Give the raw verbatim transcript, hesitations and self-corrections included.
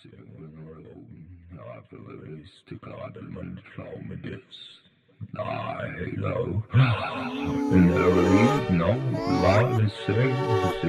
I feel det stickade men flaumides. I know. In the lead, no, love is saying,